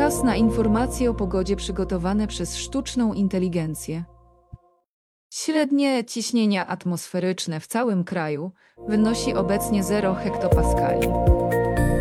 Czas na informacje o pogodzie przygotowane przez sztuczną inteligencję. Średnie ciśnienie atmosferyczne w całym kraju wynosi obecnie 0 hektopaskali.